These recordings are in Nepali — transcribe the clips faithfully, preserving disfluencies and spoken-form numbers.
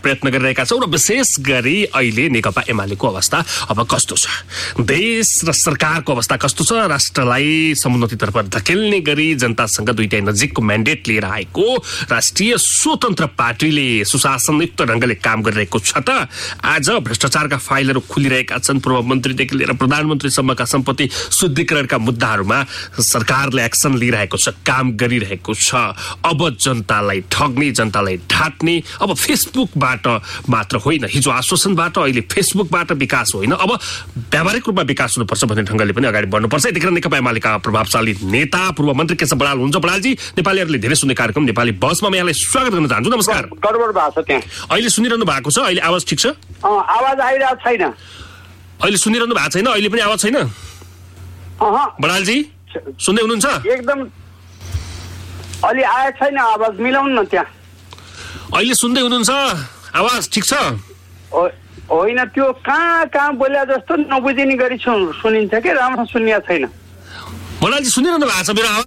प्रयत्न गरिरहेका छौँ र विशेष गरी अहिले नेकपा एमालेको अवस्था अब कस्तो छ, देश र सरकारको अवस्था कस्तो छ, राष्ट्रलाई समुन्नतितर्फ धकेल्ने गरी जनतासँग दुईटै नजिकको म्यान्डेट लिएर आएको राष्ट्रिय स्वतन्त्र पार्टीले सुशासनयुक्त ढङ्गले काम गरिरहेको छ त आज भ्रष्टाचारका फाइलहरू खुलिरहेका छन्। पूर्व मन्त्रीदेखि लिएर प्रधानमन्त्रीसम्मका सम्पत्ति शुद्धिकरणका मुद्दाहरूमा सरकारले एक्सन लिइरहेको छ, काम गरिरहेको छ। अब जनतालाई ठग्ने, जनतालाई ढाट्ने, अब फेसबुकबाट मात्र होइन, हिजो आश्वासनबाट अहिले फेसबुकबाट विकास होइन, अब व्यावहारिक रूपमा विकास हुनुपर्छ भन्ने ढङ्गले पनि अगाडि बढ्नुपर्छ। यतिखेर नेकपा एमालेका प्रभावशाली नेता पूर्व मन्त्री केशव बराल हुन्छ। बरालजी, नेपालीहरूले धेरै सुन्ने कार्यक्रम नेपाली बसमा म यहाँलाई स्वागत गर्न चाहन्छु। नमस्कार। गडबड भएको छ त्यहाँ, अहिले सुनिरहनु भएको छ? अहिले आवाज ठिक छ? आवाज आइरहेको छैन। अहिले सुनिरहनु भएको छैन? अहिले पनि आवाज छैन? बरालजी सुन्दै हुनुहुन्छ? एकदम अलि आएको छैन आवाज, मिलाउनु न त्यहाँ। अहिले सुन्दै हुनुहुन्छ? आवाज ठिक छ? होइन, त्यो कहाँ कहाँ बोल्या जस्तो नबुझिने गरी सुनिन्छ कि राम्रो सुनिया छैन। बरालजी सुनिरहनु भएको छ मेरो आवाज?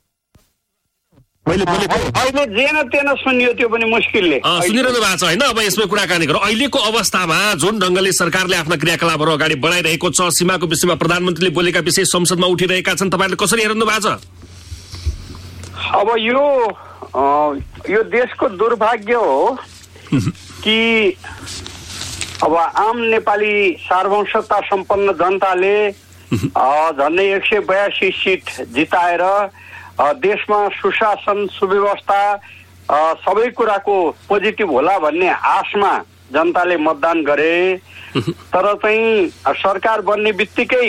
अहिले जेन तेन सुनियो, त्यो पनि मुस्किलले सुनिरहनु भएको छ होइन? अब यसमा कुराकानी गरौँ। अहिलेको अवस्थामा जुन ढङ्गले सरकारले आफ्ना क्रियाकलापहरू अगाडि बढाइरहेको छ, सीमाको विषयमा प्रधानमन्त्रीले बोलेका विषय संसदमा उठिरहेका छन्, तपाईँहरूले कसरी हेर्नु भएको छ? अब यो यो देशको दुर्भाग्य हो कि अब आम नेपाली सार्वभौमता सम्पन्न जनताले झन्डै एक सय बयासी सिट जिताएर देशमा सुशासन, सुव्यवस्था, सबै कुराको पोजिटिभ होला भन्ने आशमा जनताले मतदान गरे। तर चाहिँ सरकार बन्ने बित्तिकै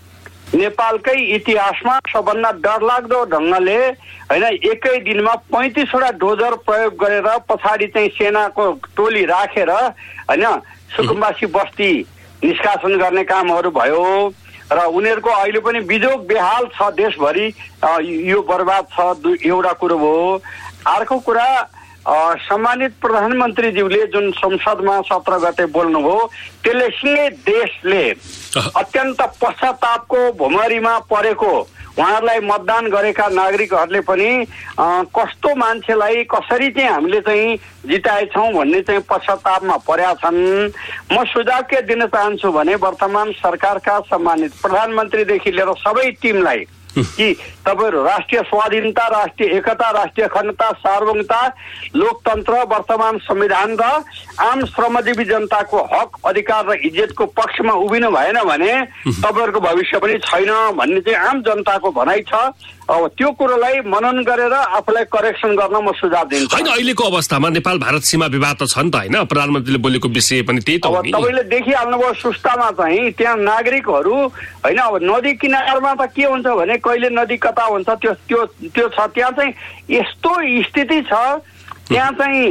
नेपालकै इतिहासमा सबभन्दा डरलाग्दो ढङ्गले होइन एकै दिनमा पैँतिसवटा डोजर प्रयोग गरेर पछाडि चाहिँ सेनाको टोली राखेर होइन सुकुम्बासी बस्ती निष्कासन गर्ने कामहरू भयो र उनीहरूको अहिले पनि बिजोग बेहाल छ देशभरि, यो बर्बाद छ। एउटा कुरो हो। अर्को कुरा, सम्मानित प्रधानमन्त्रीज्यूले जुन संसदमा सत्र गते बोल्नुभयो त्यसले सिँगै देशले अत्यन्त पश्चातापको भुमरीमा परेको उहाँहरूलाई मतदान गरेका नागरिकहरूले पनि कस्तो मान्छेलाई कसरी चाहिँ हामीले चाहिँ जिताएछौँ भन्ने चाहिँ पश्चातापमा परेका छन्। म सुझाव के दिन चाहन्छु भने वर्तमान सरकारका सम्मानित प्रधानमन्त्रीदेखि लिएर सबै टिमलाई कि तपाईँहरू राष्ट्रिय स्वाधीनता, राष्ट्रिय एकता, राष्ट्रिय अखण्डता, सार्वभौमता, लोकतन्त्र, वर्तमान संविधान र आम श्रमजीवी जनताको हक, अधिकार र इज्जतको पक्षमा उभिनु भएन भने तपाईँहरूको भविष्य पनि छैन भन्ने चाहिँ आम जनताको भनाइ छ। अब त्यो कुरोलाई मनन गरेर आफूलाई करेक्सन गर्न म सुझाव दिन्छु। होइन, अहिलेको अवस्थामा नेपाल भारत सीमा विवाद त छ नि त होइन? प्रधानमन्त्रीले बोलेको विषय पनि त्यही त हो नि। तपाईँले देखिहाल्नुभयो सुस्तामा चाहिँ त्यहाँ नागरिकहरू होइन, अब नदी किनारमा त के हुन्छ भने कहिले नदी कता हुन्छ त्यो त्यो त्यो छ। त्यहाँ चाहिँ यस्तो स्थिति छ, त्यहाँ चाहिँ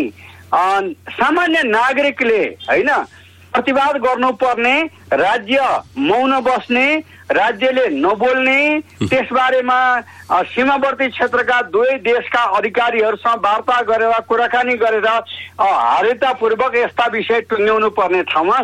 सामान्य नागरिकले होइन प्रतिवाद गर्नुपर्ने, राज्य मौन बस्ने, राज्यले नबोल्ने, त्यसबारेमा सीमावर्ती क्षेत्रका दुवै देशका अधिकारीहरूसँग वार्ता गरेर कुराकानी गरेर हारेतापूर्वक यस्ता विषय टुङ्ग्याउनु पर्ने ठाउँमा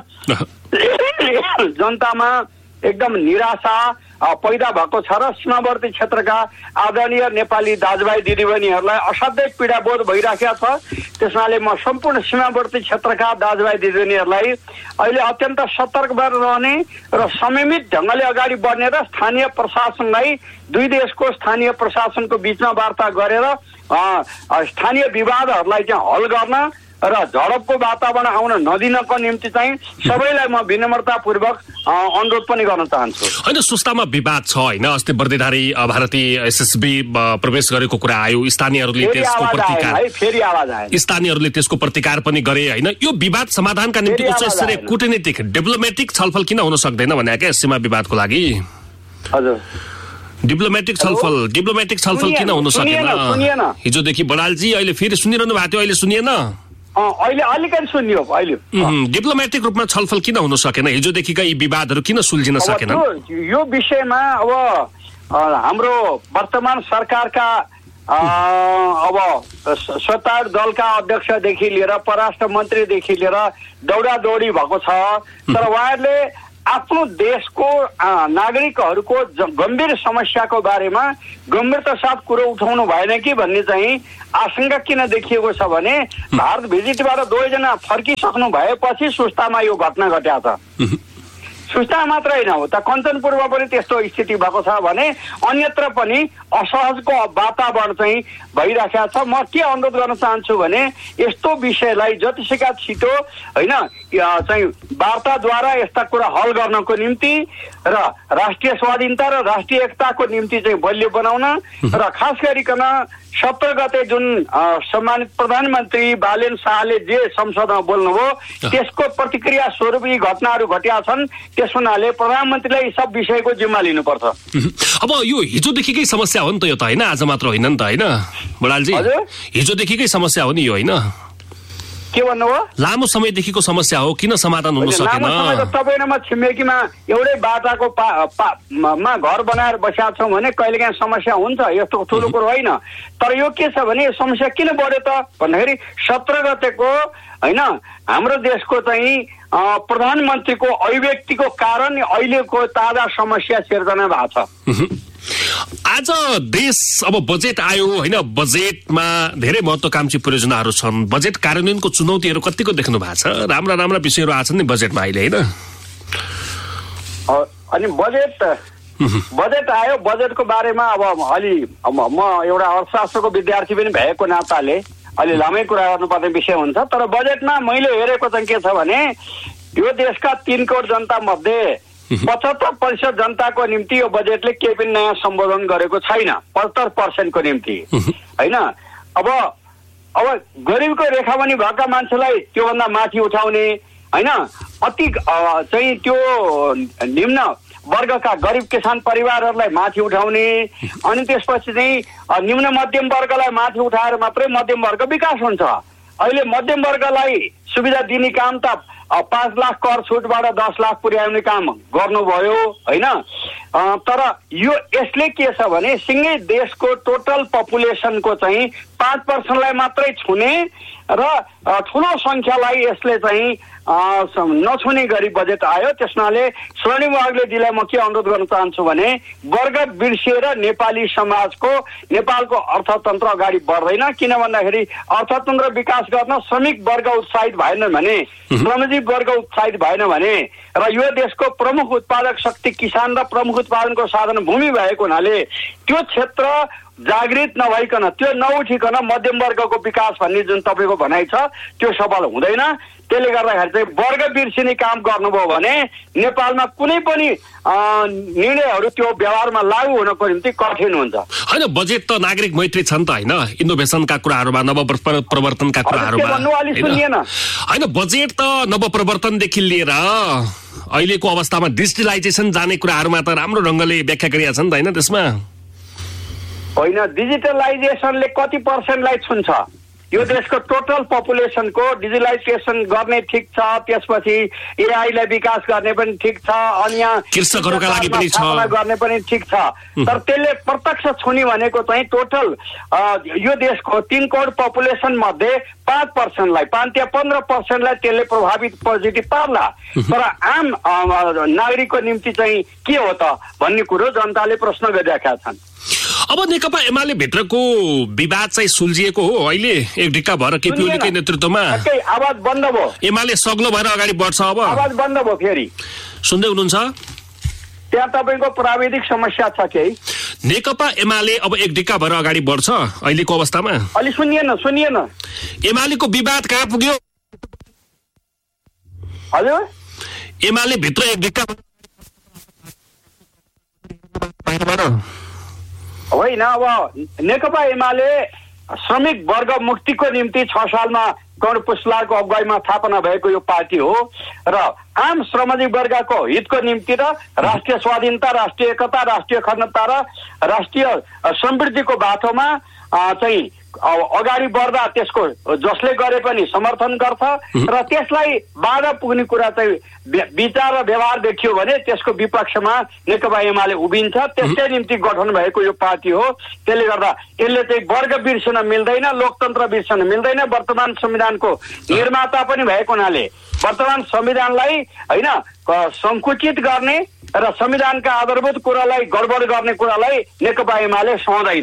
जनतामा एकदम निराशा पैदा भएको छ र सीमावर्ती क्षेत्रका आदरणीय नेपाली दाजुभाइ दिदीबहिनीहरूलाई असाध्यै पीडाबोध भइराखेको छ। त्यसमाले म सम्पूर्ण सीमावर्ती क्षेत्रका दाजुभाइ दिदीबहिनीहरूलाई अहिले अत्यन्त सतर्क भएर रहने र संयमित ढङ्गले अगाडि बढ्ने र स्थानीय प्रशासनलाई दुई देशको स्थानीय प्रशासनको बिचमा वार्ता गरेर स्थानीय विवादहरूलाई चाहिँ हल गर्न र झडपको वातावरण आउन नदिनको निम्ति चाहिँ सबैलाई म विनम्रतापूर्वक अनुरोध पनि गर्न चाहन्छु। होइन, सुस्तामा विवाद छ होइन? अस्ति बर्दिधारी भारतीय एसएसबी प्रवेश गरेको कुरा आयो, स्थानीयहरूले त्यसको प्रतिकार फेरि आवाज आयो स्थानीयहरूले त्यसको प्रतिकार पनि गरे होइन? यो विवाद समाधानका निम्ति उच्च स्तरीय कूटनीतिक डिप्लोमेटिक छलफल किन हुन सक्दैन भने क्या सीमा विवादको लागि? हजुर, डिप्लोमेटिक छलफल डिप्लोमेटिक छलफल किन हुन सकेन? हिजोदेखि बडालजी अहिले फेरि सुनिरहनु भएको थियो, अहिले सुनिएन? अहिले अलिकति सुनियो। अहिले डिप्लोमेटिक रूपमा छलफल किन हुन सकेन? हिजोदेखिका यी विवादहरू किन सुल्झिन सकेन? यो विषयमा अब हाम्रो वर्तमान सरकारका अब सत्तारूढ दलका अध्यक्षदेखि लिएर परराष्ट्र मन्त्रीदेखि लिएर दौडादौडी भएको छ। तर उहाँहरूले आफ्नो देशको नागरिकहरूको गम्भीर समस्याको बारेमा गम्भीरता साथ कुरो उठाउनु भएन कि भन्ने चाहिँ आशंका किन देखिएको छ भने भारत भिजिटबाट दुवैजना फर्किसक्नु भएपछि सुस्तामा यो घटना घटेको छ। सुस्ता मात्र होइन हो त कञ्चनपुरमा पनि त्यस्तो स्थिति भएको छ भने अन्यत्र पनि असहजको वातावरण चाहिँ भइराखेको छ। म के अनुरोध गर्न चाहन्छु भने यस्तो विषयलाई जतिसका छिटो होइन चाहिँ वार्ताद्वारा यस्ता कुरा हल गर्नको निम्ति र राष्ट्रिय स्वाधीनता र राष्ट्रिय एकताको निम्ति चाहिँ बलियो बनाउन र खास गरिकन सत्र गते जुन सम्मानित प्रधानमन्त्री बालेन शाहले जे संसदमा बोल्नुभयो त्यसको प्रतिक्रिया स्वरूप यी घटनाहरू घटिया छन्। त्यस हुनाले प्रधानमन्त्रीले यी सब विषयको जिम्मा लिनुपर्छ। अब यो हिजोदेखिकै समस्या हो नि त, यो त होइन आज मात्र होइन नि त, होइन बडालजी? हिजोदेखिकै समस्या हो नि यो, होइन? के भन्नुभयो? लामो समयदेखिको समस्या हो, किन समाधान हुन सकेन? तपाईँमा छिमेकीमा एउटै बाटाको मा घर बनाएर बसेका छौँ भने कहिलेकाहीँ समस्या हुन्छ, यस्तो ठुलो कुरो होइन। तर यो के छ भने समस्या किन बढ्यो त भन्दाखेरि सत्र गतेको होइन हाम्रो देशको चाहिँ प्रधानमन्त्रीको अभिव्यक्तिको कारण अहिलेको ताजा समस्या सिर्जना भएको छ। आज देश अब बजेट आयो होइन, बजेटमा धेरै महत्त्वकांक्षी परियोजनाहरू छन्। बजेट कार्यान्वयनको चुनौतीहरू कतिको देख्नु भएको छ? राम्रा राम्रा विषयहरू आछन् नि बजेटमा अहिले, होइन? अनि बजेट बजेट आयो, बजेटको बारेमा अब अलि म एउटा अर्थशास्त्रको विद्यार्थी पनि भएको नाताले अलि लामै कुरा गर्नुपर्ने विषय हुन्छ। तर बजेटमा मैले हेरेको चाहिँ के छ भने यो देशका तीन करोड जनता मध्ये पचहत्तर प्रतिशत जनताको निम्ति यो बजेटले केही पनि नयाँ सम्बोधन गरेको छैन। पचहत्तर पर्सेन्टको निम्ति होइन। अब अब गरिबको रेखामुनि भएका मान्छेलाई त्योभन्दा माथि उठाउने होइन, अति चाहिँ त्यो निम्न वर्गका गरिब किसान परिवारहरूलाई माथि उठाउने अनि त्यसपछि चाहिँ निम्न मध्यम वर्गलाई माथि उठाएर मात्रै मध्यम वर्ग विकास हुन्छ। अहिले मध्यम वर्गलाई सुविधा दिने काम त पाँच लाख कर छुटबाट दस लाख पुर्याउने काम गर्नुभयो होइन। तर यो यसले के छ भने सिँगै देशको टोटल पपुलेसनको चाहिँ पाँच पर्सेन्टलाई मात्रै छुने र ठुलो सङ्ख्यालाई यसले चाहिँ नछुने गरी बजेट आयो। त्यसनाले स्वर्णिम वाग्लेजीलाई म के अनुरोध गर्न चाहन्छु भने वर्ग बिर्सिएर नेपाली समाजको नेपालको अर्थतन्त्र अगाडि बढ्दैन। किन भन्दाखेरि अर्थतन्त्र विकास गर्न श्रमिक वर्ग उत्साहित भएन भने, श्रमजीवी वर्ग उत्साहित भएन भने र यो देशको प्रमुख उत्पादक शक्ति किसान र प्रमुख उत्पादनको साधन भूमि भएको हुनाले त्यो क्षेत्र जागृत नभइकन त्यो नउठिकन मध्यम वर्गको विकास भन्ने जुन तपाईँको भनाइ छ त्यो सफल हुँदैन। त्यसले गर्दाखेरि चाहिँ वर्ग बिर्सिने काम गर्नुभयो भने नेपालमा कुनै पनि निर्णयहरू त्यो व्यवहारमा लागू हुनको निम्ति कठिन हुन्छ। होइन, बजेट त नागरिक मैत्री छ नि त, होइन? इनोभेसनका कुराहरूमा, नव प्रवर्तनका कुराहरूमा होइन। बजेट त नव प्रवर्तनदेखि लिएर अहिलेको अवस्थामा डिजिटलाइजेसन जाने कुराहरूमा त राम्रो ढङ्गले व्याख्या गरिएको छ नि त, होइन? त्यसमा होइन, डिजिटलाइजेसनले कति पर्सेन्टलाई छुन्छ? यो देशको टोटल पपुलेसनको डिजिटलाइजेसन गर्ने ठिक छ, त्यसपछि एआईलाई विकास गर्ने पनि ठिक छ, अनि यहाँ कृषकहरूका लागि पनि छ गर्ने पनि ठिक छ। तर त्यसले प्रत्यक्ष छुने भनेको चाहिँ टोटल यो देशको तीन करोड पपुलेसन मध्ये पाँच पर्सेन्टलाई पाँच या पन्ध्र पर्सेन्टलाई त्यसले प्रभावित पोजिटिभ पार्ला। तर आम नागरिकको निम्ति चाहिँ के हो त भन्ने कुरो जनताले प्रश्न गरिरहेका छन्। अब नेकपा एमाले भित्रको विवाद चाहिँ सुल्झिएको हो अहिले एक ढिक्का भएर केपी ओलीकै नेतृत्वमा। आवाज बन्द भयो, एमाले सग्लो भएर अगाडि बढ्छ। अब आवाज बन्द भयो, फेरि सुन्दै हुनुहुन्छ? त्यहाँ तपाईँको प्राविधिक समस्या छ केही? नेकपा एमाले अब एक ढिक्का भएर अगाडि बढ्छ अहिलेको अवस्थामा? अलि सुनिएन सुनिएन एमालेको विवाद कहाँ पुग्यो? हजुर, एमाले भित्र एक ढिक्का होइन। अब नेकपा एमाले श्रमिक वर्ग मुक्तिको निम्ति छ सालमा गौर पुस्लाको अगुवाईमा स्थापना भएको यो पार्टी हो र आम श्रमजीवी वर्गको हितको निम्ति र राष्ट्रिय स्वाधीनता, राष्ट्रिय एकता, राष्ट्रिय अखण्डता र राष्ट्रिय समृद्धिको बाटोमा चाहिँ अगाडि बढ्दा त्यसको जसले गरे पनि समर्थन गर्छ र त्यसलाई बाधा पुग्ने कुरा चाहिँ विचार र व्यवहार देखियो भने त्यसको विपक्षमा नेकपा एमाले उभिन्छ। त्यसकै निम्ति गठन भएको यो पार्टी हो। त्यसले गर्दा यसले चाहिँ वर्ग बिर्सन मिल्दैन, लोकतन्त्र बिर्सन मिल्दैन। वर्तमान संविधानको निर्माता पनि भएको हुनाले वर्तमान संविधानलाई होइन संकुचित गर्ने र संविधानका आधारभूत कुरालाई गडबड गर्ने कुरालाई नेकपा एमाले सहँदैन।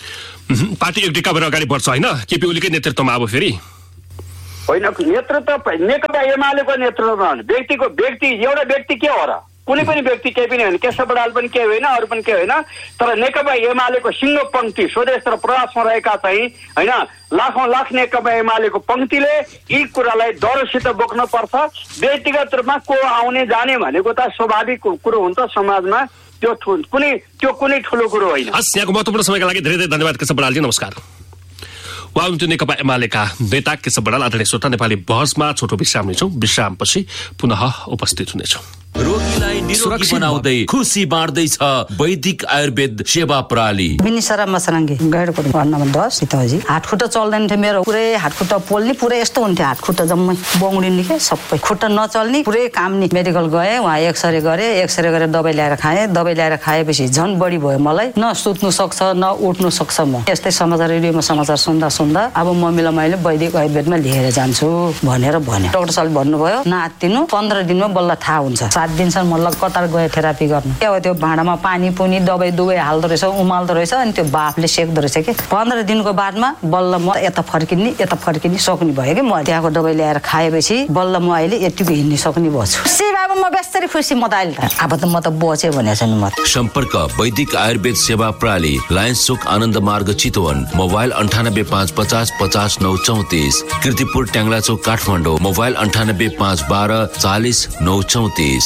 पार्टी एकडिका भएर अगाडि बढ्छ होइन? केपी ओलीकै नेतृत्वमा अब फेरि होइन, नेतृत्व नेकपा एमालेको नेतृत्वमा व्यक्तिको व्यक्ति एउटा व्यक्ति के हो र? कुनै पनि व्यक्ति केही पनि होइन, केशव बडाल पनि केही होइन, अरू पनि केही होइन। तर नेकपा एमालेको सिङ्गो पङ्क्ति स्वदेश र प्रवासमा रहेका चाहिँ होइन लाखौँ लाख नेकपा एमालेको पङ्क्तिले यी कुरालाई डरसित बोक्न पर्छ। व्यक्तिगत रूपमा को आउने जाने भनेको त स्वाभाविक कुरो हुन्छ समाजमा। त्यो कुनै त्यो कुनै ठुलो कुरो होइन। हस्, यहाँको महत्त्वपूर्ण समयका लागि धेरै धेरै धन्यवाद केशव बडालजी, नमस्कार। उहाँ हुनुहुन्थ्यो नेकपा एमालेका नेता केशव बडाल। आदरणीय श्रोता, नेपाली बहसमा छोटो विश्राम लिन्छौँ। विश्रामपछि पुनः उपस्थित हुनेछौँ। रोगीलाई निरोगी बनाउँदै खुसी बाँड्दैछ वैदिक आयुर्वेद सेवा प्रणाली। बिनिसरा मसरङ्गे गैडको घर नम्बर दस सीताजी। हातखुट्टा चल्दैन थियो मेरो, पुरै हातखुट्टा पोल्ने पुरै यस्तो हुन्थ्यो, हातखुट्टा जम्मै बौडिने के सबै खुट्टा नचल्ने पुरै काम्ने। मेडिकल गएँ, वहाँ एक्सरे गरेँ, एक्सरे गरेर दबाई ल्याएर खाएँ। दबाई ल्याएर खाएपछि झन् बढी भयो मलाई, न सुत्नु सक्छ न उठ्नु सक्छ। म यस्तै समाचार रेडियोमा समाचार सुन्दा सुन्दा अब मम्मीलाई मैले वैदिक आयुर्वेदमा लिएर जान्छु भनेर भने। डाक्टर साहबले भन्नुभयो नआत्तिनु, पन्ध्र दिनमा बल्ल थाहा हुन्छ। सात दिनसम्म मलाई कतार गए थेरापी गर्नु। के हो त्यो भाँडामा पानी पुनी दबाई दुबै हाल्दो रहेछ, उमाल्दो रहेछ, अनि त्यो बाफले सेक्दो रहेछ कि। पन्ध्र दिनको बादमा बल्ल म यता फर्किने यता फर्किने सक्ने भयो कि। म त्यहाँको दबाई ल्याएर खाएपछि बल्ल म अहिले यतिको हिँड्ने सक्ने भएछु। सी बाबा म बेस्तरी खुसी। म त अहिले त अब त म त बचे भनेको छु नि। म सम्पर्क वैदिक आयुर्वेद सेवा प्रणाली, लायन्स चोक आनन्द मार्ग चितवन। मोबाइल अन्ठानब्बे पाँच पचास पचास नौ चौतिस। कीर्तिपुर ट्याङ्ला चोक काठमाडौँ। मोबाइल अन्ठानब्बे पाँच बाह्र चालिस नौ चौतिस।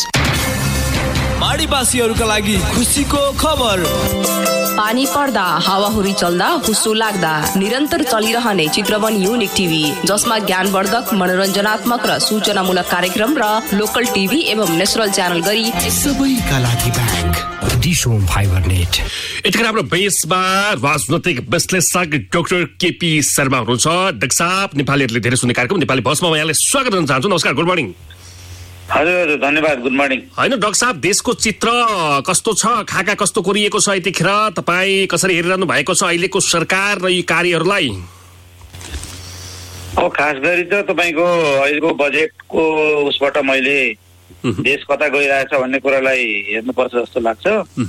माडीवासीहरूका लागि खुसीको खबर। पानी पर्दा, हावाहुरी चल्दा, हुस्सो लाग्दा निरन्तर चलिरहने चित्रवन युनिक टिभी, जसमा ज्ञानवर्धक, मनोरञ्जनात्मक र सूचनामूलक कार्यक्रम र लोकल टिभी एवं नेसनल च्यानल गरी सबैका लागि ब्याङ्क डिसोम फाइबर नेट। यतिखेर हाम्रो बेसमा राजनैतिक विश्लेषक डाक्टर केपी शर्मा हुनुहुन्छ। डाक्टर साहब, नेपालीहरूले धेरै सुन्ने कार्यक्रम नेपाली बसमा यहाँलाई स्वागत गर्न चाहन्छु। नमस्कार, गुड मर्निङ। हजुर हजुर, धन्यवाद, गुड मर्निङ। होइन डाक्टर साहब, देशको चित्र कस्तो छ, खाका कस्तो कोरिएको छ यतिखेर, तपाईँ कसरी हेरिरहनु भएको छ अहिलेको सरकार र यी कार्यहरूलाई? अब खास गरी त तपाईँको अहिलेको बजेटको उसबाट मैले देश कता गइरहेछ भन्ने कुरालाई हेर्नुपर्छ जस्तो लाग्छ।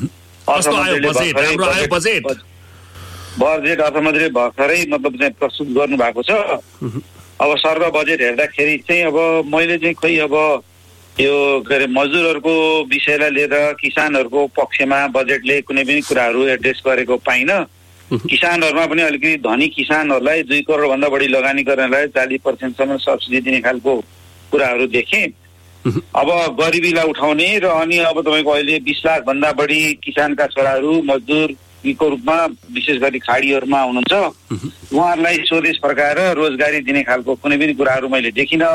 बजेट अर्थमन्त्रीले भर्खरै मतलब चाहिँ प्रस्तुत गर्नु भएको छ। अब सर्व बजेट हेर्दाखेरि चाहिँ अब मैले चाहिँ खोइ अब यो के अरे मजदुरहरूको विषयलाई लिएर किसानहरूको पक्षमा बजेटले कुनै पनि कुराहरू एड्रेस गरेको पाइनँ। किसानहरूमा पनि अलिकति धनी किसानहरूलाई दुई करोड भन्दा बढी लगानी गर्नेलाई चालिस पर्सेन्टसम्म सब्सिडी दिने खालको कुराहरू देखेँ। अब गरिबीलाई उठाउने र अनि अब तपाईँको अहिले बिस लाख भन्दा बढी किसानका छोराहरू मजदुरको रूपमा विशेष गरी खाडीहरूमा हुनुहुन्छ, उहाँहरूलाई स्वदेश फर्काएर रोजगारी दिने खालको कुनै पनि कुराहरू मैले देखिनँ।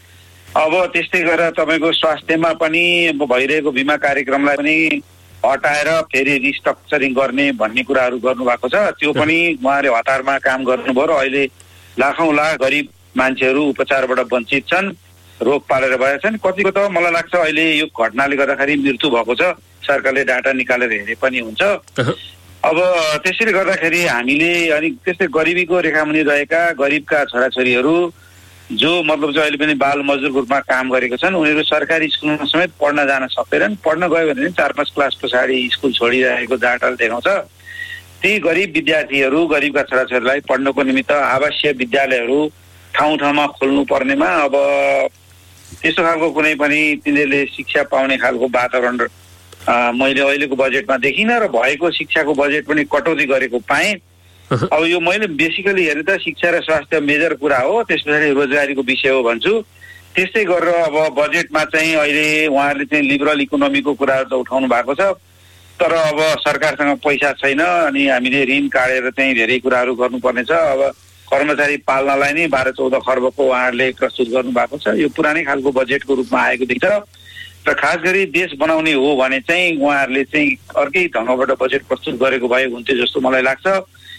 अब त्यस्तै गरेर तपाईँको स्वास्थ्यमा पनि भइरहेको बिमा कार्यक्रमलाई पनि हटाएर फेरि रिस्ट्रक्चरिङ गर्ने भन्ने कुराहरू गर्नुभएको छ। त्यो पनि उहाँले हतारमा काम गर्नुभयो र अहिले लाखौँ लाख गरिब मान्छेहरू उपचारबाट वञ्चित छन्, रोग पालेर भएका छन्। कतिको त मलाई लाग्छ अहिले यो घटनाले गर्दाखेरि मृत्यु भएको छ, सरकारले डाटा निकालेर हेरे पनि हुन्छ। अब त्यसैले गर्दाखेरि हामीले अनि त्यस्तै गरिबीको रेखामुनि रहेका गरिबका छोराछोरीहरू जो मतलब चाहिँ अहिले पनि बाल मजदुरको रूपमा काम गरेको छन्, उनीहरू सरकारी स्कुलमा समेत पढ्न जान सक्दैनन्। पढ्न गयो भने चार पाँच क्लास पछाडि स्कुल छोडिरहेको डाटाले देखाउँछ। ती गरिब विद्यार्थीहरू, गरिबका छोराछोरीलाई पढ्नको निमित्त आवासीय विद्यालयहरू ठाउँ ठाउँमा खोल्नु पर्नेमा अब त्यस्तो खालको कुनै पनि तिनीहरूले शिक्षा पाउने खालको वातावरण मैले अहिलेको बजेटमा देखिनँ र भएको शिक्षाको बजेट पनि कटौती गरेको पाएँ। अब यो मैले बेसिकली हेरेँ त शिक्षा र स्वास्थ्य मेजर कुरा हो, त्यस पछाडि रोजगारीको विषय हो भन्छु। त्यस्तै गरेर अब बजेटमा चाहिँ अहिले उहाँहरूले चाहिँ लिबरल इकोनोमीको कुराहरू त उठाउनु भएको छ, तर अब सरकारसँग पैसा छैन अनि हामीले ऋण काटेर चाहिँ धेरै कुराहरू गर्नुपर्ने छ। अब कर्मचारी पाल्नलाई नै बाह्र चौध खर्बको उहाँहरूले प्रस्तुत गर्नु भएको छ। यो पुरानै खालको बजेटको रूपमा आएको देख्छ र खास गरी देश बनाउने हो भने चाहिँ उहाँहरूले चाहिँ अर्कै ढङ्गबाट बजेट प्रस्तुत गरेको भए हुन्थ्यो जस्तो मलाई लाग्छ।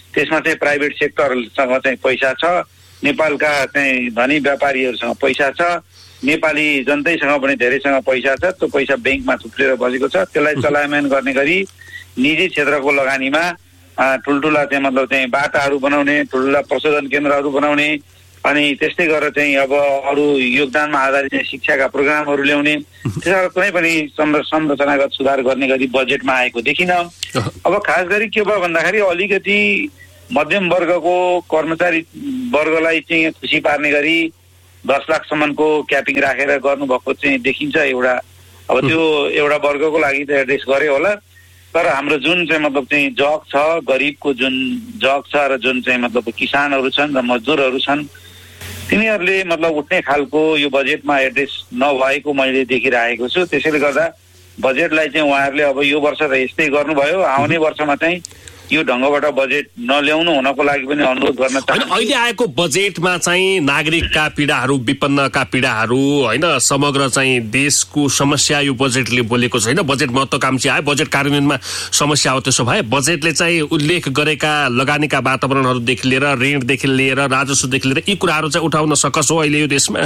त्यसमा चाहिँ प्राइभेट सेक्टरसँग चाहिँ पैसा छ, नेपालका चाहिँ धनी व्यापारीहरूसँग पैसा छ, नेपाली जनतैसँग पनि धेरैसँग पैसा छ। त्यो पैसा ब्याङ्कमा थुप्रेर बसेको छ। त्यसलाई चलायमान गर्ने गरी निजी क्षेत्रको लगानीमा ठुल्ठुला चाहिँ मतलब चाहिँ बाटाहरू बनाउने, ठुल्ठुला प्रशोधन केन्द्रहरू बनाउने, अनि त्यस्तै गरेर चाहिँ अब अरू योगदानमा आधारित चाहिँ शिक्षाका प्रोग्रामहरू ल्याउने, त्यसबाट कुनै पनि संरचनागत सुधार गर्ने गरी बजेटमा आएको देखिन। अब खास गरी के भयो भन्दाखेरि अलिकति मध्यम वर्गको कर्मचारी वर्गलाई चाहिँ खुसी पार्ने गरी दस लाखसम्मको क्यापिङ राखेर गर्नुभएको चाहिँ देखिन्छ एउटा। अब त्यो एउटा वर्गको लागि त एड्रेस गरे होला, तर हाम्रो जुन चाहिँ मतलब चाहिँ जग छ, गरिबको जुन जग छ र जुन चाहिँ मतलब किसानहरू छन् र मजदुरहरू छन्, तिनीहरूले मतलब उठ्ने खालको यो बजेटमा एड्रेस नभएको मैले देखिरहेको छु। त्यसैले गर्दा बजेटलाई चाहिँ उहाँहरूले अब यो वर्ष त यस्तै गर्नुभयो, आउने वर्षमा चाहिँ यो ढङ्गबाट बजेट नल्याउनु हुनको लागि पनि अनुरोध गर्न चाहन्छु। अहिले आएको बजेटमा चाहिँ नागरिकका पीडाहरू, विपन्नका पीडाहरू होइन, समग्र चाहिँ देशको समस्या यो बजेटले बोलेको छैन। बजेट महत्त्वकांक्षी आयो, बजेट कार्यान्वयनमा समस्या हो। त्यसो भए बजेटले चाहिँ उल्लेख गरेका लगानीका वातावरणहरूदेखि लिएर, ऋणदेखि लिएर, राजस्वदेखि लिएर यी कुराहरू चाहिँ उठाउन सकस हो अहिले यो देशमा?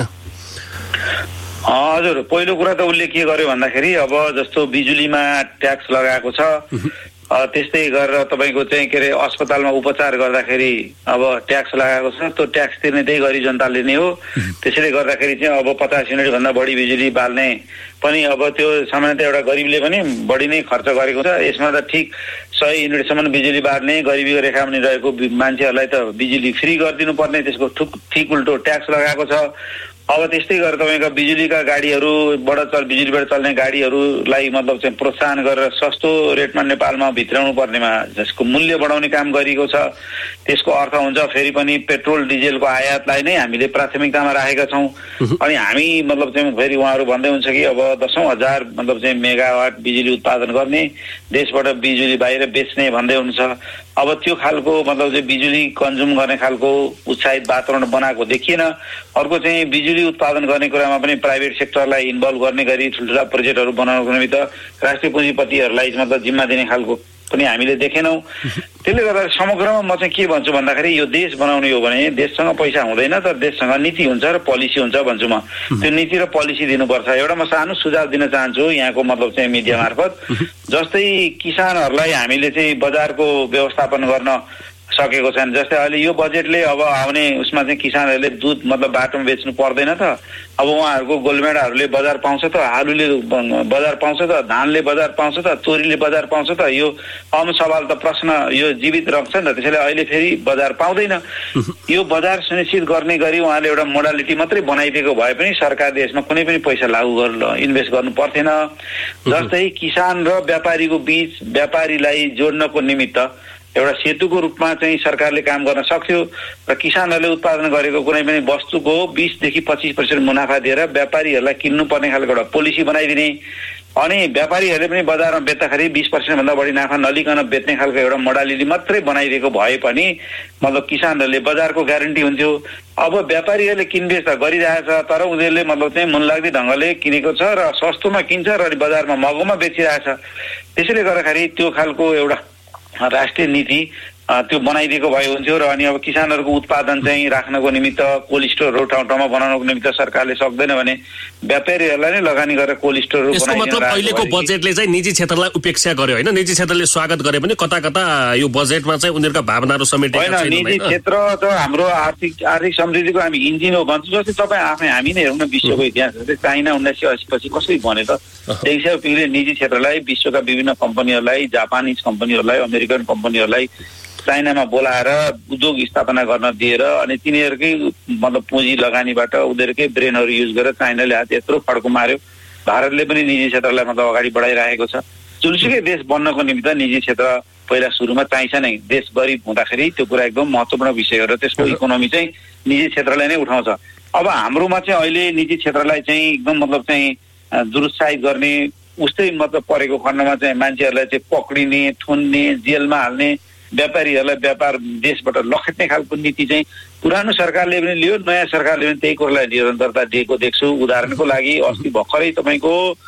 हजुर, पहिलो कुरा त उसले के गर्यो भन्दाखेरि अब जस्तो बिजुलीमा ट्याक्स लगाएको छ, त्यस्तै गरेर तपाईँको चाहिँ के अरे अस्पतालमा उपचार गर्दाखेरि अब ट्याक्स लगाएको छ, त्यो ट्याक्स तिर्ने त्यही गरी जनताले नै हो। त्यसैले गर्दाखेरि चाहिँ अब पचास युनिटभन्दा बढी बिजुली बाल्ने पनि अब त्यो सामान्यतः एउटा गरिबले पनि बढी नै खर्च गरेको छ। यसमा त ठिक सय युनिटसम्म बिजुली बाल्ने गरिबीको रेखामुनि रहेको मान्छेहरूलाई त बिजुली फ्री गरिदिनु पर्ने, त्यसको ठुक ठिक उल्टो ट्याक्स लगाएको छ। अब त्यस्तै गरेर तपाईँको बिजुलीका गाडीहरूबाट चल बिजुलीबाट चल्ने गाडीहरूलाई मतलब चाहिँ प्रोत्साहन गरेर सस्तो रेटमा नेपालमा भित्राउनु पर्नेमा जसको मूल्य बढाउने काम गरिएको छ। त्यसको अर्थ हुन्छ फेरि पनि पेट्रोल डिजेलको आयातलाई नै हामीले प्राथमिकतामा राखेका छौँ। अनि हामी मतलब चाहिँ फेरि उहाँहरू भन्दै हुन्छ कि अब दसौँ हजार मतलब चाहिँ मेगावाट बिजुली उत्पादन गर्ने, देशबाट बिजुली बाहिर बेच्ने भन्दै हुन्छ। अब त्यो खालको मतलब चाहिँ बिजुली कन्ज्युम गर्ने खालको उत्साहित वातावरण बनाएको देखिएन। अर्को चाहिँ बिजुली उत्पादन गर्ने कुरामा पनि प्राइभेट सेक्टरलाई इन्भल्भ गर्ने गरी ठुल्ठुला प्रोजेक्टहरू बनाउनको निमित्त राष्ट्रिय पुँजीपतिहरूलाई मतलब जिम्मा दिने खालको पनि हामीले देखेनौँ। त्यसले गर्दा समग्रमा म चाहिँ के भन्छु भन्दाखेरि यो देश बनाउने हो भने देशसँग पैसा हुँदैन, तर देशसँग नीति हुन्छ र पोलिसी हुन्छ भन्छु म। त्यो नीति र पोलिसी दिनुपर्छ। एउटा म सानो सुझाव दिन चाहन्छु यहाँको मतलब चाहिँ मिडिया मार्फत। जस्तै किसानहरूलाई हामीले चाहिँ बजारको व्यवस्थापन गर्न सकेको छैन। जस्तै अहिले यो बजेटले अब आउने उसमा चाहिँ किसानहरूले दुध मतलब बाटोमा बेच्नु पर्दैन त। अब उहाँहरूको गोलमेडाहरूले बजार पाउँछ त, आलुले बजार पाउँछ त, धानले बजार पाउँछ त, तोरीले बजार पाउँछ त। यो अम सवाल त प्रश्न यो जीवित रहन्छ नि त। त्यसैले अहिले फेरि बजार पाउँदैन। यो बजार सुनिश्चित गर्ने गरी उहाँले एउटा मोडालिटी मात्रै बनाइदिएको भए पनि सरकारले यसमा कुनै पनि पैसा लागू गरेर इन्भेस्ट गर्नु पर्थेन। जस्तै किसान र व्यापारीको बीच व्यापारीलाई जोड्नको निमित्त एउटा सेतुको रूपमा चाहिँ सरकारले काम गर्न सक्थ्यो र किसानहरूले उत्पादन गरेको कुनै पनि वस्तुको बिसदेखि पच्चिस पर्सेन्ट मुनाफा दिएर व्यापारीहरूलाई किन्नुपर्ने खालको एउटा पोलिसी बनाइदिने, अनि व्यापारीहरूले पनि बजारमा बेच्दाखेरि बिस पर्सेन्टभन्दा बढी नाफा नलिकन बेच्ने खालको एउटा मोडालिटी मात्रै बनाइदिएको भए पनि मतलब किसानहरूले बजारको ग्यारेन्टी हुन्थ्यो। अब व्यापारीहरूले किनबेच त गरिरहेछ, तर उनीहरूले मतलब चाहिँ मुनलाग्दी ढङ्गले किनेको छ र सस्तोमा किन्छ र अनि बजारमा महँगोमा बेचिरहेछ। त्यसैले गर्दाखेरि त्यो खालको एउटा राष्ट्रिय नीति त्यो बनाइदिएको भए हुन्थ्यो र अनि अब किसानहरूको उत्पादन चाहिँ राख्नको निमित्त कोल्ड स्टोरहरू ठाउँ ठाउँमा बनाउनको निमित्त सरकारले सक्दैन भने व्यापारीहरूलाई नै लगानी गरेर कोल्ड स्टोरहरू बनाइदिनु। मतलब अहिलेको बजेटले चाहिँ निजी क्षेत्रलाई उपेक्षा गर्यो होइन? निजी क्षेत्रले स्वागत गरे पनि कता कता यो बजेटमा चाहिँ उनीहरूका भावनाहरू समेटेका छैनन्। निजी क्षेत्र त हाम्रो आर्थिक आर्थिक समृद्धिको हामी इन्जिन हो भन्छु। जस्तै तपाईँ आफै हामी नै हेरौँ न विश्वको इतिहास। जस्तै चाइना उन्नाइस सय अस्सी पछि कसरी बन्यो त? डेङ सियाओपिङले निजी क्षेत्रलाई विश्वका विभिन्न कम्पनीहरूलाई, जापानिज कम्पनीहरूलाई, अमेरिकन कम्पनीहरूलाई चाइनामा बोलाएर उद्योग स्थापना गर्न दिएर अनि तिनीहरूकै मतलब पुँजी लगानीबाट उनीहरूकै ब्रेनहरू युज गरेर चाइनाले हात यत्रो फड्को मार्यो। भारतले पनि निजी क्षेत्रलाई मतलब अगाडि बढाइरहेको छ। जुनसुकै देश बन्नको निमित्त निजी क्षेत्र पहिला सुरुमा चाहिन्छ नै। देश गरिब हुँदाखेरि त्यो कुरा एकदम महत्त्वपूर्ण विषय हो र त्यसको इकोनोमी चाहिँ निजी क्षेत्रलाई नै उठाउँछ। अब हाम्रोमा चाहिँ अहिले निजी क्षेत्रलाई चाहिँ एकदम मतलब चाहिँ दुरुत्साहित गर्ने उस्तै मतलब परेको खण्डमा चाहिँ मान्छेहरूलाई चाहिँ पक्रिने, थुन्ने, जेलमा हाल्ने, व्यापारीहरूलाई व्यापार देशबाट लखेट्ने खालको नीति चाहिँ पुरानो सरकारले पनि लियो, नयाँ सरकारले पनि त्यही कुरालाई निरन्तरता दिएको देख्छु। उदाहरणको लागि अस्ति भर्खरै तपाईँको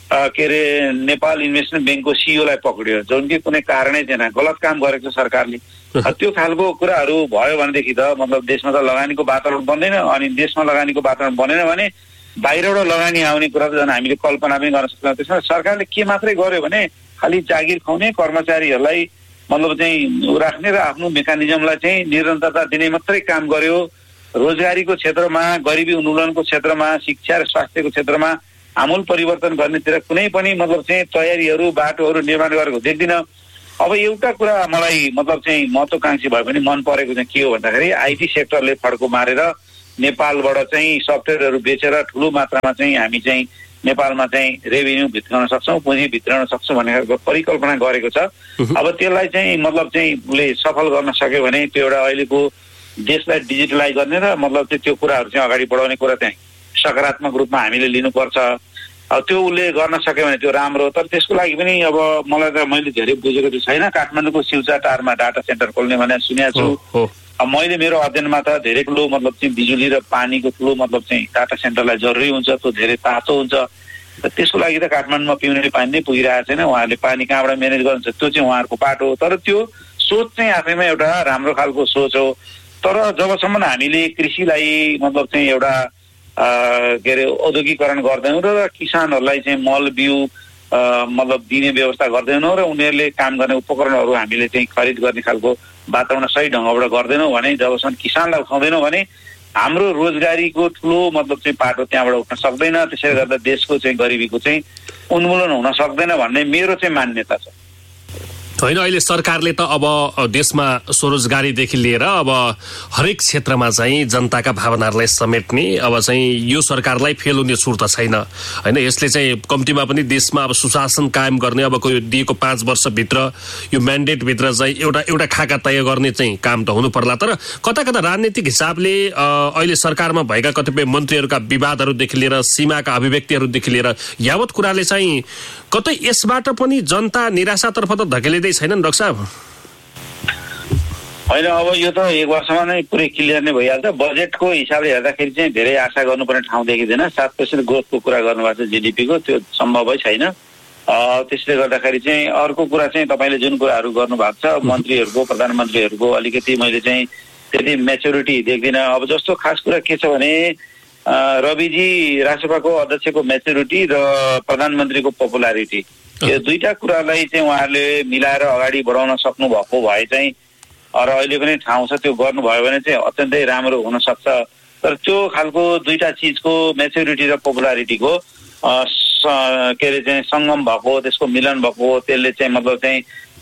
के अरे नेपाल इन्भेस्टमेन्ट ब्याङ्कको सिइओलाई पक्रियो, जुन कि कुनै कारणै थिएन, गलत काम गरेको छ सरकारले। त्यो खालको कुराहरू भयो भनेदेखि त मतलब देशमा त लगानीको वातावरण बन्दैन, अनि देशमा लगानीको वातावरण बनेन भने बाहिरबाट लगानी आउने कुरा त झन् हामीले कल्पना पनि गर्न सक्दैनौँ। त्यसमा सरकारले के मात्रै गर्यो भने खालि जागिर खुवाउने, कर्मचारीहरूलाई मतलब चाहिँ राख्ने र आफ्नो मेकानिजमलाई चाहिँ निरन्तरता दिने मात्रै काम गर्यो। रोजगारीको क्षेत्रमा, गरिबी उन्मूलनको क्षेत्रमा, शिक्षा र स्वास्थ्यको क्षेत्रमा आमूल परिवर्तन गर्नेतिर कुनै पनि मतलब चाहिँ तयारीहरू, बाटोहरू निर्माण गरेको देख्दिनँ। अब एउटा कुरा मलाई मतलब चाहिँ महत्त्वकांक्षी भए पनि मन परेको चाहिँ के हो भन्दाखेरि आइटी सेक्टरले फड्को मारेर नेपालबाट चाहिँ सफ्टवेयरहरू बेचेर ठुलो मात्रामा चाहिँ हामी चाहिँ नेपालमा चाहिँ रेभिन्यू भित्राउन सक्छौँ, पुँजी भित्राउन सक्छौँ भन्ने खालको परिकल्पना गरेको छ। अब त्यसलाई चाहिँ मतलब चाहिँ उसले सफल गर्न सक्यो भने त्यो एउटा अहिलेको देशलाई डिजिटलाइज गर्ने र मतलब चाहिँ त्यो कुराहरू चाहिँ अगाडि बढाउने कुरा चाहिँ सकारात्मक रूपमा हामीले लिनुपर्छ। अब त्यो उसले गर्न सक्यो भने त्यो राम्रो। तर त्यसको लागि पनि अब मलाई त मैले धेरै बुझेको चाहिँ छैन। काठमाडौँको सिउचाटारमा डाटा सेन्टर खोल्ने भनेर सुनेको छु। अब मैले मेरो अध्ययनमा त धेरै ठुलो मतलब चाहिँ बिजुली र पानीको ठुलो मतलब चाहिँ डाटा सेन्टरलाई जरुरी हुन्छ, त्यो धेरै तातो हुन्छ। त्यसको लागि त काठमाडौँमा पिउने पानी नै पुगिरहेको छैन। उहाँहरूले पानी कहाँबाट म्यानेज गर्नुहुन्छ त्यो चाहिँ उहाँहरूको पाटो हो। तर त्यो सोच चाहिँ आफैमा एउटा राम्रो खालको सोच हो। तर जबसम्म हामीले कृषिलाई मतलब चाहिँ एउटा के अरे औद्योगिकरण गर्दैनौँ र किसानहरूलाई चाहिँ मल बिउ मतलब दिने व्यवस्था गर्दैनौँ र उनीहरूले काम गर्ने उपकरणहरू हामीले चाहिँ खरिद गर्ने खालको वातावरण सही ढङ्गबाट गर्दैनौँ भने, जबसम्म किसानलाई उठाउँदैनौँ भने हाम्रो रोजगारीको ठुलो मतलब चाहिँ पाटो त्यहाँबाट उठ्न सक्दैन। त्यसैले गर्दा देशको चाहिँ गरिबीको चाहिँ उन्मूलन हुन सक्दैन भन्ने मेरो चाहिँ मान्यता छ। होइन, अहिले सरकारले त अब देशमा स्वरोजगारीदेखि लिएर अब हरेक क्षेत्रमा चाहिँ जनताका भावनाहरूलाई समेट्ने अब चाहिँ यो सरकारलाई फेल हुने छुट त छैन होइन। यसले चाहिँ कम्तीमा पनि देशमा अब सुशासन कायम गर्ने अब कोही दिएको पाँच वर्षभित्र यो म्यान्डेटभित्र चाहिँ एउटा एउटा खाका तय गर्ने चाहिँ काम त हुनु पर्ला। तर कता कता राजनीतिक हिसाबले अहिले सरकारमा भएका कतिपय मन्त्रीहरूका विवादहरूदेखि लिएर सीमाका अभिव्यक्तिहरूदेखि लिएर यावत कुराले चाहिँ कतै यसबाट पनि जनता निराशातर्फ त धकेलिँदै छैनन् डाक्टर साहब? होइन, अब यो त एक वर्षमा नै पुरै क्लियर नै भइहाल्छ। बजेटको हिसाबले हेर्दाखेरि चाहिँ धेरै आशा गर्नुपर्ने ठाउँ देखिँदैन। सात पर्सेन्ट ग्रोथको कुरा गर्नुभएको छ जिडिपीको, त्यो सम्भवै छैन। त्यसले गर्दाखेरि चाहिँ अर्को कुरा चाहिँ तपाईँले जुन कुराहरू गर्नुभएको छ मन्त्रीहरूको, प्रधानमन्त्रीहरूको अलिकति मैले चाहिँ त्यति मेच्योरिटी देख्दिनँ। अब जस्तो खास कुरा के छ भने रविजी राष्ट्रसभाको अध्यक्षको मेच्योरिटी र प्रधानमन्त्रीको पपुलारिटी, यो दुईटा कुरालाई चाहिँ उहाँहरूले मिलाएर अगाडि बढाउन सक्नु भएको भए चाहिँ र अहिले पनि ठाउँ छ त्यो गर्नुभयो भने चाहिँ अत्यन्तै राम्रो हुन सक्छ। तर त्यो खालको दुईटा चिजको मेच्योरिटी र पपुलारिटीको के अरे चाहिँ सङ्गम भएको, त्यसको मिलन भएको, त्यसले चाहिँ मतलब चाहिँ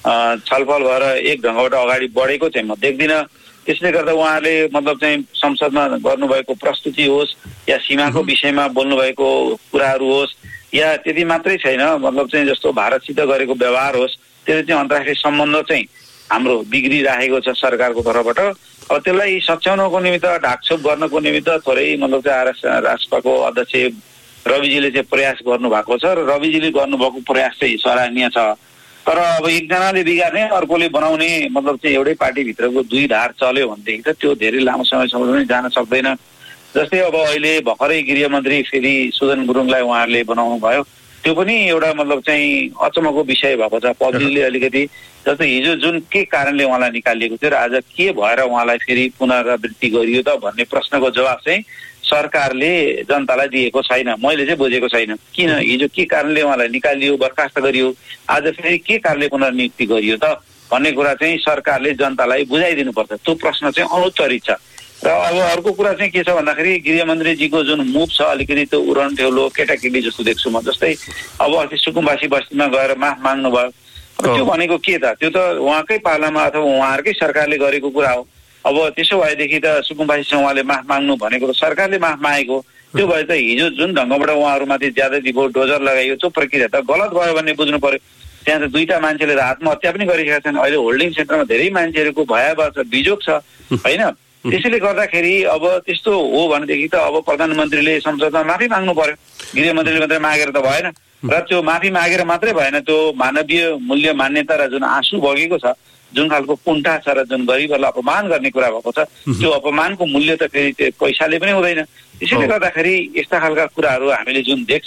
छलफल भएर एक ढङ्गबाट अगाडि बढेको चाहिँ म देख्दिनँ। त्यसले गर्दा उहाँले मतलब चाहिँ संसदमा गर्नुभएको प्रस्तुति होस् या सीमाको विषयमा बोल्नुभएको कुराहरू होस् या त्यति मात्रै छैन, मतलब चाहिँ जस्तो भारतसित गरेको व्यवहार होस्, त्यसले चाहिँ अन्तर्राष्ट्रिय सम्बन्ध चाहिँ हाम्रो बिग्रिराखेको छ सरकारको तर्फबाट। अब त्यसलाई सच्याउनको निमित्त, ढाकछोप गर्नको निमित्त थोरै मतलब चाहिँ राष्ट्रसभाको अध्यक्ष रविजीले चाहिँ प्रयास गर्नुभएको छ र रविजीले गर्नुभएको प्रयास चाहिँ सराहनीय छ। तर अब एकजनाले बिगार्ने अर्कोले बनाउने मतलब चाहिँ एउटै पार्टीभित्रको दुई धार चल्यो भनेदेखि त त्यो धेरै लामो समयसम्म पनि जान सक्दैन। जस्तै अब अहिले भर्खरै गृहमन्त्री फेरि सुदन गुरुङलाई उहाँहरूले बनाउनु भयो, त्यो पनि एउटा मतलब चाहिँ अचम्मको विषय भएको छ। पब्लिकले अलिकति जस्तै हिजो जुन के कारणले उहाँलाई निकालिएको थियो र आज के भएर उहाँलाई फेरि पुनरावृत्ति गरियो त भन्ने प्रश्नको जवाब चाहिँ सरकारले जनतालाई दिएको छैन, मैले चाहिँ बुझेको छैन। किन हिजो के कारणले उहाँलाई निकालियो, बर्खास्त गरियो, आज फेरि के कारणले पुनर्नियुक्ति गरियो त भन्ने कुरा चाहिँ सरकारले जनतालाई बुझाइदिनुपर्छ। त्यो प्रश्न चाहिँ अनुत्तरित छ। र अब अर्को कुरा चाहिँ के छ भन्दाखेरि गृहमन्त्रीजीको जुन मुभ छ अलिकति त्यो उडन ठेउलो केटाकेटी जस्तो देख्छु म। जस्तै अब अस्ति सुकुम्बासी बस्तीमा गएर माफ माग्नु भयो, त्यो भनेको के त? त्यो त उहाँकै पालामा अथवा उहाँहरूकै सरकारले गरेको कुरा हो। अब त्यसो भएदेखि त सुकुम्बासीसँग उहाँले माफ माग्नु भनेको त सरकारले माफ मागेको, त्यो भए त हिजो जुन ढङ्गबाट उहाँहरूमाथि ज्यादै भोट डोजर लगाइयो त्यो प्रक्रिया त गलत भयो भन्ने बुझ्नु पर्यो। त्यहाँ त दुईटा मान्छेले त आत्महत्या पनि गरिसकेका छन्। अहिले होल्डिङ सेन्टरमा धेरै मान्छेहरूको भयावह छ, बिजोग छ होइन। त्यसैले गर्दाखेरि अब त्यस्तो हो भनेदेखि त अब प्रधानमन्त्रीले संसदमा माफी माग्नु पर्यो, गृहमन्त्रीले मात्रै मागेर त भएन। र त्यो माफी मागेर मात्रै भएन, त्यो मानवीय मूल्य मान्यता र जुन आँसु बगेको छ, जुन खालको कुण्ठा छ र जुन गरिबहरूलाई अपमान गर्ने कुरा भएको छ, त्यो अपमानको मूल्य त फेरि त्यो पैसाले पनि हुँदैन। त्यसैले गर्दाखेरि यस्ता खालका कुराहरू हामीले जुन देख्छौँ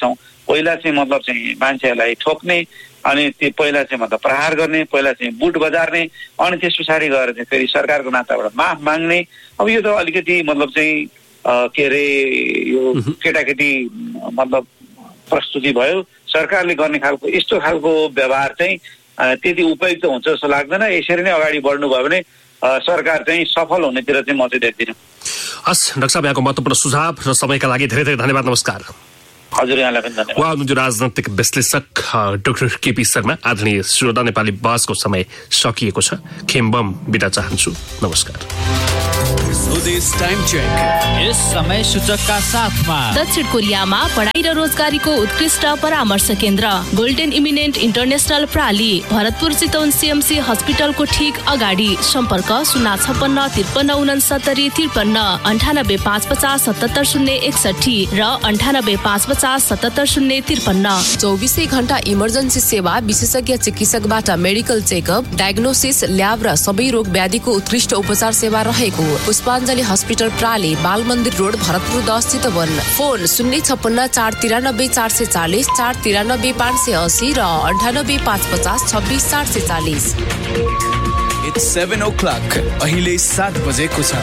पहिला चाहिँ मतलब चाहिँ मान्छेहरूलाई ठोक्ने अनि त्यो पहिला चाहिँ मतलब प्रहार गर्ने पहिला चाहिँ बुट बजार्ने अनि त्यस पछाडि गएर चाहिँ फेरि सरकारको नाताबाट माफ माग्ने अब यो त अलिकति मतलब चाहिँ के अरे यो केटाकेटी मतलब प्रस्तुति भयो सरकारले गर्ने खालको यस्तो खालको व्यवहार चाहिँ त्यति उपयुक्त हुन्छ जस्तो लाग्दैन यसरी नै अगाडि बढ्नुभयो भने सरकार चाहिँ सफल हुनेतिर चाहिँ म चाहिँ देख्दिनँ हस् डाक्टर साहब यहाँको महत्त्वपूर्ण सुझाव र समयका लागि धेरै धेरै धन्यवाद नमस्कार हजुर यहाँलाई पनि धन्यवाद उहाँ हुनुहुन्छ राजनैतिक विश्लेषक डाक्टर केपी शर्मा आदरणीय श्रोता नेपाली बहसको समय सकिएको छ खेम्बम बिदा चाहन्छु नमस्कार स्वदेश टाइम चेक यस समय सूचकका साथमा दक्षिण कोरियामा पढाइ र रोजगारीको उत्कृष्ट परामर्श केन्द्र golden eminent international प्राली Bharatpur Chitwan CMC हस्पिटलको ठिक अगाडि सम्पर्क शून्य छप्पन्न त्रिपन्न उनसत्तरी त्रिपन्न अन्ठानब्बे पाँच पचास सतहत्तर शून्य एकसठी र अन्ठानब्बे पाँच पचास सतहत्तर शून्य त्रिपन्न चौबिसै घण्टा इमर्जेन्सी सेवा विशेषज्ञ चिकित्सकबाट मेडिकल चेकअप डायग्नोसिस ल्याब र सबै रोग व्याधिको उत्कृष्ट उपचार सेवा रहेको पुष्पाञ्जली हस्पिटल प्राली बाल मन्दिर रोड भरतपुर दस चितवन फोन शून्य छप्पन्न चार तिरानब्बे चार सय चालिस चार तिरानब्बे पाँच सय असी र अन्ठानब्बे पाँच पचास छब्बिस चार सय चालिस It's seven o'clock. अहिले सात बजेको छ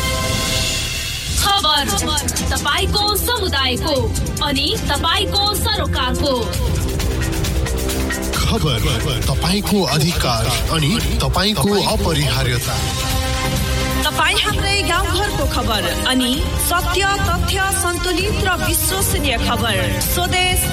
खबर तपाईको समुदायको अनि तपाईको सरोकारको खबर तपाईको अधिकार अनि तपाईको अपरिहार्यता तपाईँ हाम्रै गाउँघरको खबर अनि सत्य तथ्य सन्तुलित र विश्वसनीय खबर स्वदेश